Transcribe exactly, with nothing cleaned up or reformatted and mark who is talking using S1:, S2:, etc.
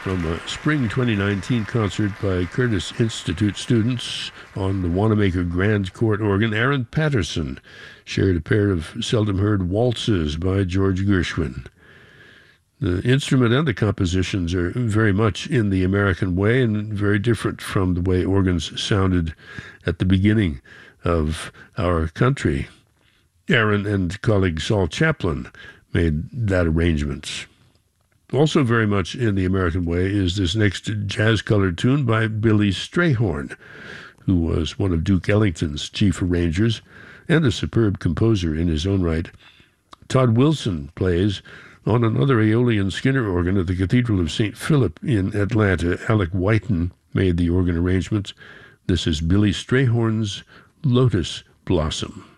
S1: from a spring twenty nineteen concert by Curtis Institute students on the Wanamaker Grand Court organ. Aaron Patterson shared a pair of seldom-heard waltzes by George Gershwin. The instrument and the compositions are very much in the American way and very different from the way organs sounded at the beginning of our country. Aaron and colleague Saul Chaplin made that arrangement. Also very much in the American way is this next jazz-colored tune by Billy Strayhorn, who was one of Duke Ellington's chief arrangers and a superb composer in his own right. Todd Wilson plays on another Aeolian Skinner organ at the Cathedral of Saint Philip in Atlanta. Alec Whiten made the organ arrangements. This is Billy Strayhorn's Lotus Blossom.